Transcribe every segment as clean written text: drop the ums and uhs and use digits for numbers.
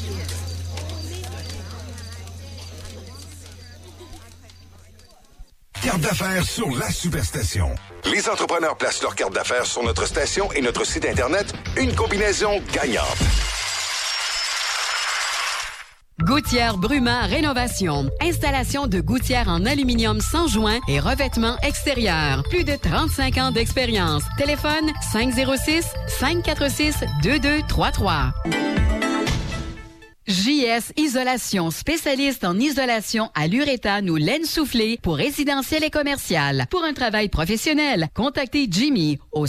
Carte d'affaires sur la Superstation. Les entrepreneurs placent leur carte d'affaires sur notre station et notre site Internet. Une combinaison gagnante. Gouttière Bruma Rénovation. Installation de gouttières en aluminium sans joint et revêtement extérieur. Plus de 35 ans d'expérience. Téléphone 506-546-2233. JS Isolation, spécialiste en isolation à l'uréthane ou laine soufflée pour résidentiel et commercial. Pour un travail professionnel, contactez Jimmy au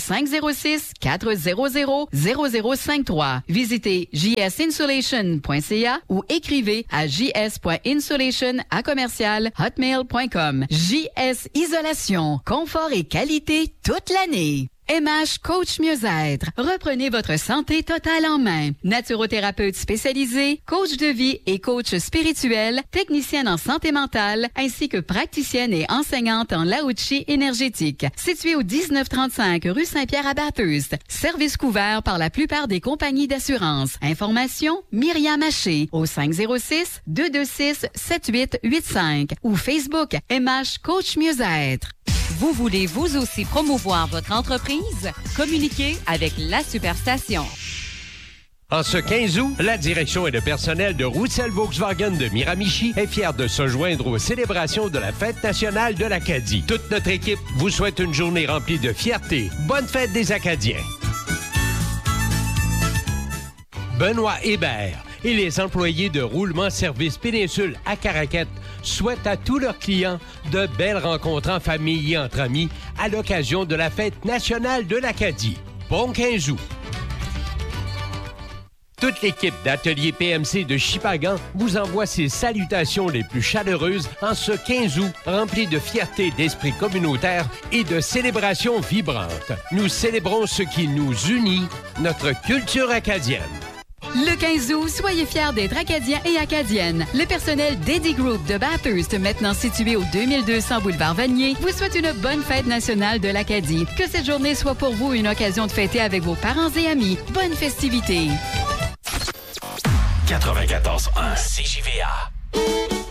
506-400-0053. Visitez jsinsulation.ca ou écrivez à js.insulation@hotmail.com. JS Isolation, confort et qualité toute l'année. MH Coach Mieux-être. Reprenez votre santé totale en main. Naturothérapeute spécialisé, coach de vie et coach spirituel, technicienne en santé mentale, ainsi que praticienne et enseignante en Lao-Tchi énergétique. Située au 1935 rue Saint-Pierre à Bathurst. Service couvert par la plupart des compagnies d'assurance. Information, Myriam Haché au 506-226-7885 ou Facebook MH Coach Mieux-être. Vous voulez vous aussi promouvoir votre entreprise? Communiquez avec la Superstation. En ce 15 août, la direction et le personnel de Roussel Volkswagen de Miramichi est fier de se joindre aux célébrations de la Fête nationale de l'Acadie. Toute notre équipe vous souhaite une journée remplie de fierté. Bonne fête des Acadiens! Benoît Hébert et les employés de Roulement Service Péninsule à Caraquette souhaitent à tous leurs clients de belles rencontres en famille et entre amis à l'occasion de la Fête nationale de l'Acadie. Bon 15 août! Toute l'équipe d'Atelier PMC de Shippagan vous envoie ses salutations les plus chaleureuses en ce 15 août, rempli de fierté, d'esprit communautaire et de célébrations vibrantes. Nous célébrons ce qui nous unit, notre culture acadienne. Le 15 août, soyez fiers d'être Acadiens et Acadiennes. Le personnel d'Eddie Group de Bathurst, maintenant situé au 2200 boulevard Vanier, vous souhaite une bonne fête nationale de l'Acadie. Que cette journée soit pour vous une occasion de fêter avec vos parents et amis. Bonne festivité! 94.1 CJVA.